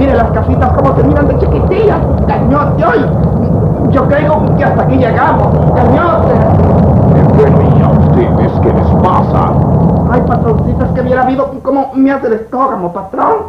Mire las casitas como se miran de chiquitillas. Cañote hoy. Yo creo que hasta aquí llegamos. Cañote. Bueno, ¿y a ustedes qué les pasa? Ay, patroncito, es que hubiera habido cómo me hace el estómago, patrón.